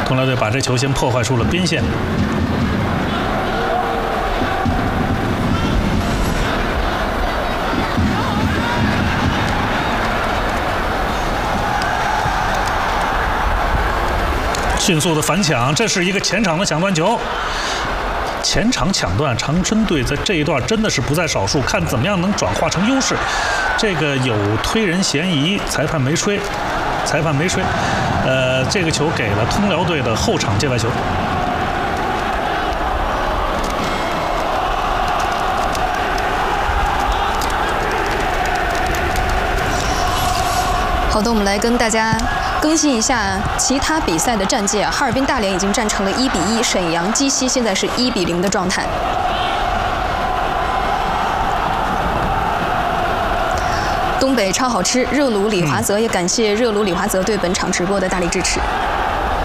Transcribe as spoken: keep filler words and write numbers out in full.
通辽队把这球先破坏出了边线。 迅速的反抢，这是一个前场的抢断球。前场抢断，长春队在这一段真的是不在少数，看怎么样能转化成优势。这个有推人嫌疑，裁判没吹，裁判没吹。呃，这个球给了通辽队的后场界外球。 好的，我们来跟大家更新一下其他比赛的战绩啊。哈尔滨大连已经战成了一比一，沈阳鸡西现在是一比零的状态。东北超好吃，热卤李华泽也感谢热卤李华泽对本场直播的大力支持。